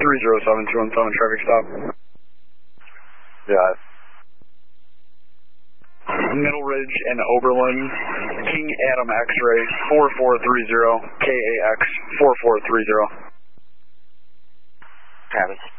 307-217 traffic stop. Yeah. Middle Ridge and Oberlin, King Adam X-ray 4430, KAX 4430. Travis.